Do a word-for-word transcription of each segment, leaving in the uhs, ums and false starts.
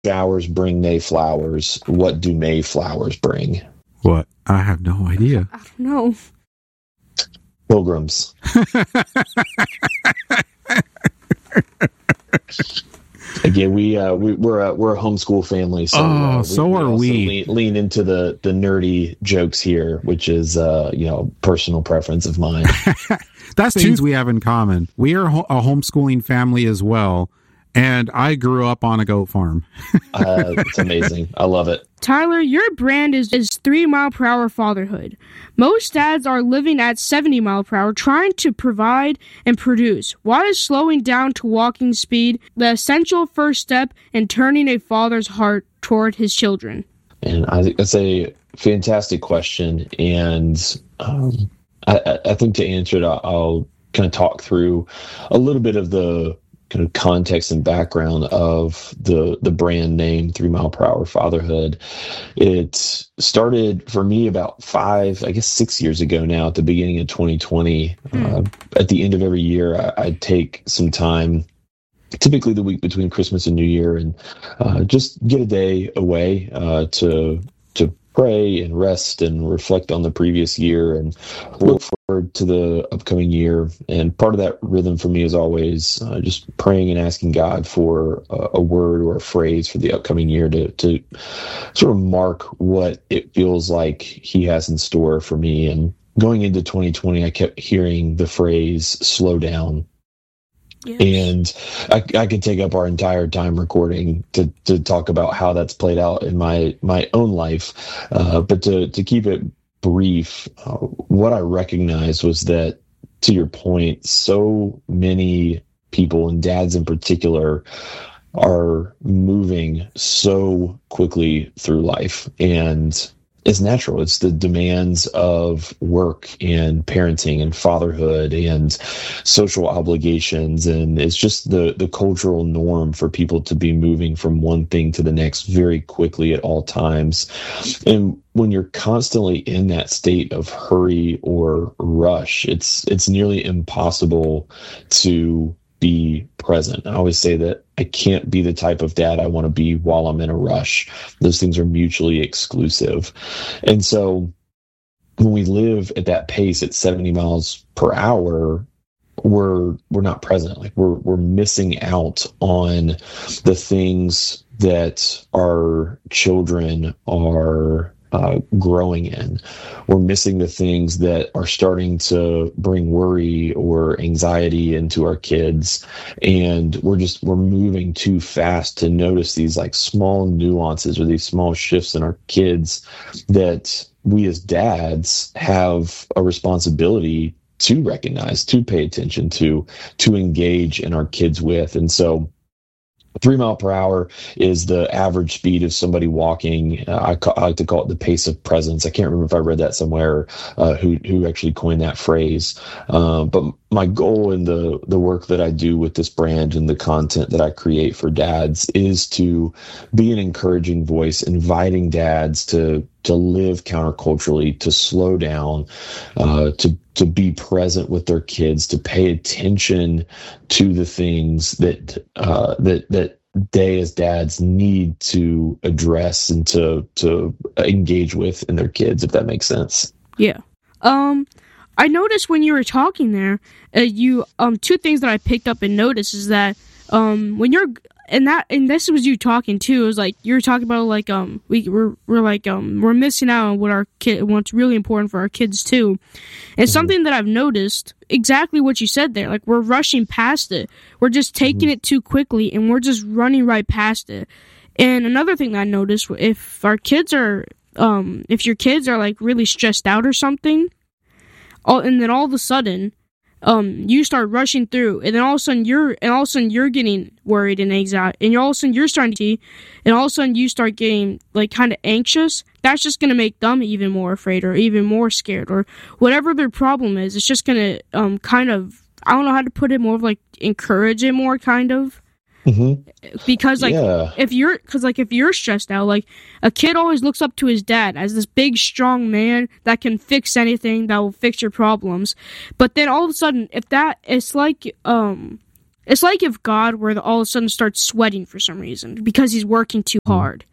showers bring May flowers. What do May flowers bring? What? I have no idea. I don't know. Pilgrims. Again, we uh, we we're a, we're a homeschool family, so oh, uh, we, so we are also we. Lean, lean into the the nerdy jokes here, which is uh, you know personal preference of mine. That's things we have in common. We are ho- a homeschooling family as well, and I grew up on a goat farm. uh, it's amazing. I love it. Tyler, your brand is, is three mile per hour fatherhood. Most dads are living at seventy mile per hour trying to provide and produce. Why is slowing down to walking speed the essential first step in turning a father's heart toward his children? And I think that's a fantastic question. And um, I, I think to answer it, I'll, I'll kind of talk through a little bit of the kind of context and background of the the brand name Three Mile Per Hour Fatherhood. It started for me about five, I guess six years ago now, at the beginning of twenty twenty. Mm. Uh, at the end of every year, I, I take some time, typically the week between Christmas and New Year, and uh, just get a day away uh, to to pray and rest and reflect on the previous year and look forward to the upcoming year. And part of that rhythm for me is always uh, just praying and asking God for a, a word or a phrase for the upcoming year to, to sort of mark what it feels like He has in store for me. And going into twenty twenty, I kept hearing the phrase, slow down. Yes. And I, I could take up our entire time recording to, to talk about how that's played out in my, my own life. Uh, but to, to keep it brief, uh, what I recognized was that, to your point, so many people, and dads in particular, are moving so quickly through life. And it's natural. It's the demands of work and parenting and fatherhood and social obligations. And it's just the, the cultural norm for people to be moving from one thing to the next very quickly at all times. And when you're constantly in that state of hurry or rush, it's, it's nearly impossible to be present. I always say that I can't be the type of dad I want to be while I'm in a rush. Those things are mutually exclusive. And so when we live at that pace at seventy miles per hour, we're we're not present. Like we're we're missing out on the things that our children are Uh, growing in. We're missing the things that are starting to bring worry or anxiety into our kids. And we're just, we're moving too fast to notice these like small nuances or these small shifts in our kids that we as dads have a responsibility to recognize, to pay attention to, to engage in our kids with. And so Three mile per hour is the average speed of somebody walking. Uh, I, ca- I like to call it the pace of presence. I can't remember if I read that somewhere, uh, who who actually coined that phrase. Uh, but my goal in the the work that I do with this brand and the content that I create for dads is to be an encouraging voice, inviting dads to to live counterculturally, to slow down, uh, to to be present with their kids, to pay attention to the things that uh, that that they as dads need to address and to to engage with in their kids, if that makes sense. Yeah. Um, I noticed when you were talking there, uh, you um two things that I picked up and noticed is that um when you're and that and this was you talking too. It was like you were talking about like um we we're, we're like um we're missing out on what our kid what's really important for our kids too. And mm-hmm. something that I've noticed, exactly what you said there. Like we're rushing past it. We're just taking mm-hmm. it too quickly, and we're just running right past it. And another thing that I noticed, if our kids are um if your kids are like really stressed out or something, all and then all of a sudden. Um, you start rushing through, and then all of a sudden you're, and all of a sudden you're getting worried and anxiety, and all of a sudden you're starting to see, and all of a sudden you start getting like kind of anxious. That's just gonna make them even more afraid, or even more scared, or whatever their problem is. It's just gonna um kind of, I don't know how to put it, more of like encourage it more, kind of. Mm-hmm. Because like yeah. if you're because like if you're stressed out, like a kid always looks up to his dad as this big strong man that can fix anything, that will fix your problems. But then all of a sudden, if that it's like um It's like if God were to all of a sudden start sweating for some reason because he's working too hard.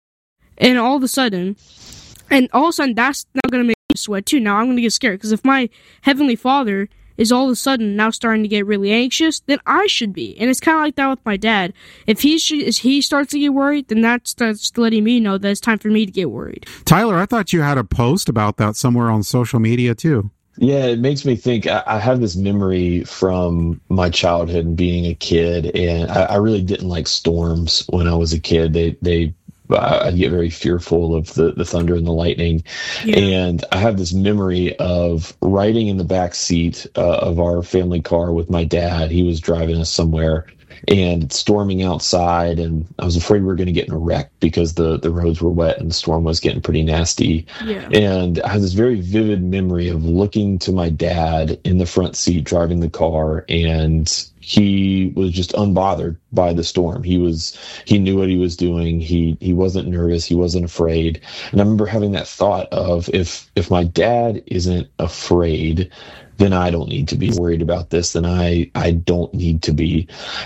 And all of a sudden, and all of a sudden that's now going to make me sweat too. Now I'm going to get scared because if my Heavenly Father is all of a sudden now starting to get really anxious, then I should be. And it's kind of like that with my dad. If he sh- if he starts to get worried, then that starts letting me know that it's time for me to get worried. Tyler, I thought you had a post about that somewhere on social media too. Yeah, it makes me think. I, I have this memory from my childhood and being a kid, and I, I really didn't like storms when I was a kid. They they I'd get very fearful of the, the thunder and the lightning. Yeah. And I have this memory of riding in the back seat uh, of our family car with my dad. He was driving us somewhere and storming outside. And I was afraid we were going to get in a wreck because the, the roads were wet and the storm was getting pretty nasty. Yeah. And I have this very vivid memory of looking to my dad in the front seat driving the car, and he was just unbothered by the storm. He was, he knew what he was doing. He, he wasn't nervous. He wasn't afraid. And I remember having that thought of if, if my dad isn't afraid, then I don't need to be worried about this. Then I, I don't need to be.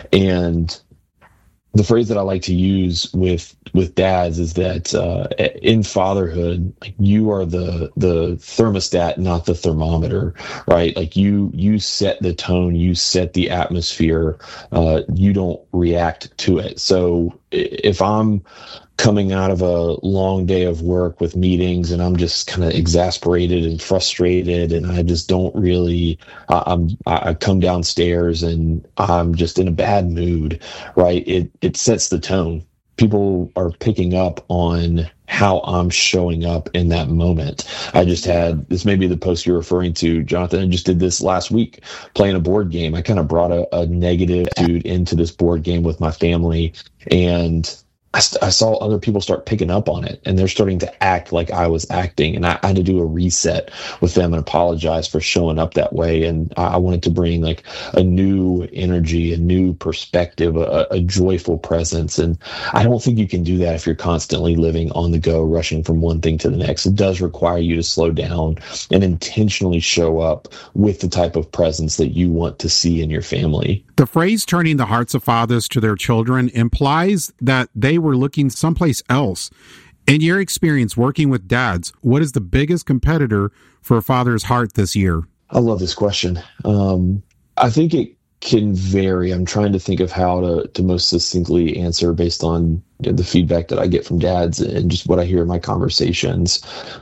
And the phrase that I like to use with, with dads is that uh, in fatherhood, like, you are the the thermostat, not the thermometer, right? Like you you set the tone, you set the atmosphere. Uh, you don't react to it. So if I'm coming out of a long day of work with meetings and I'm just kind of exasperated and frustrated and I just don't really, uh, I'm, I come downstairs and I'm just in a bad mood, right? It, it sets the tone. People are picking up on how I'm showing up in that moment. I just had, this may be the post you're referring to, Jonathan. I just did this last week playing a board game. I kind of brought a, a negative attitude into this board game with my family, and I, st- I saw other people start picking up on it, and they're starting to act like I was acting. And I, I had to do a reset with them and apologize for showing up that way. And I, I wanted to bring like a new energy, a new perspective, a, a joyful presence. And I don't think you can do that if you're constantly living on the go, rushing from one thing to the next. It does require you to slow down and intentionally show up with the type of presence that you want to see in your family. The phrase turning the hearts of fathers to their children implies that they were looking someplace else. In your experience working with dads, what is the biggest competitor for a father's heart this year? I love this question. Um, I think it can vary. I'm trying to think of how to, to most succinctly answer based on, you know, the feedback that I get from dads and just what I hear in my conversations.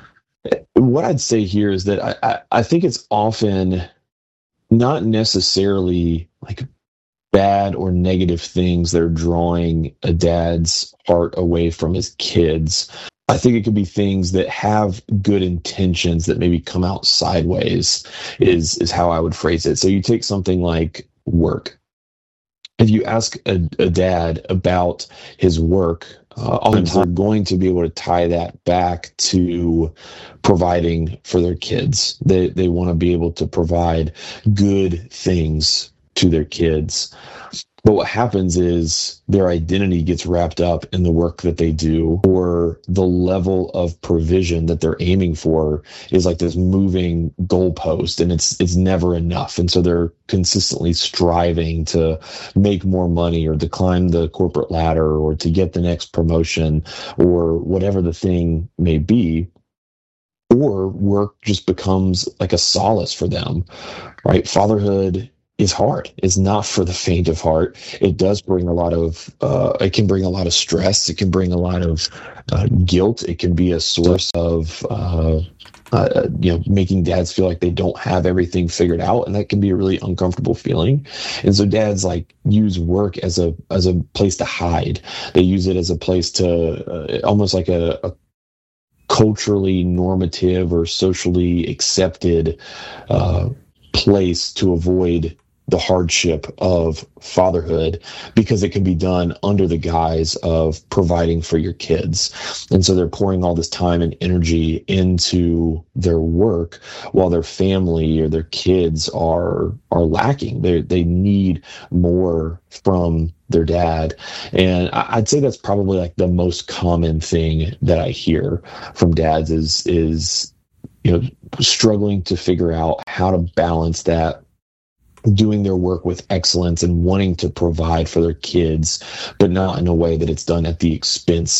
What I'd say here is that I, I, I think it's often not necessarily like bad or negative things that are drawing a dad's heart away from his kids. I think it could be things that have good intentions that maybe come out sideways is, is how I would phrase it. So you take something like work. If you ask a, a dad about his work, uh, oftentimes they're going to be able to tie that back to providing for their kids. They, they want to be able to provide good things to their kids. But what happens is their identity gets wrapped up in the work that they do, or the level of provision that they're aiming for is like this moving goalpost, and it's it's never enough. And so they're consistently striving to make more money or to climb the corporate ladder or to get the next promotion or whatever the thing may be. Or work just becomes like a solace for them, right? Fatherhood is hard. It's not for the faint of heart. It does bring a lot of, uh, it can bring a lot of stress. It can bring a lot of uh, guilt. It can be a source of, uh, uh, you know, making dads feel like they don't have everything figured out. And that can be a really uncomfortable feeling. And so dads like use work as a, as a place to hide. They use it as a place to uh, almost like a, a culturally normative or socially accepted uh, place to avoid the hardship of fatherhood, because it can be done under the guise of providing for your kids. And so they're pouring all this time and energy into their work while their family or their kids are are lacking. They they need more from their dad. And I'd say that's probably like the most common thing that I hear from dads is is you know struggling to figure out how to balance that doing their work with excellence and wanting to provide for their kids, but not in a way that it's done at the expense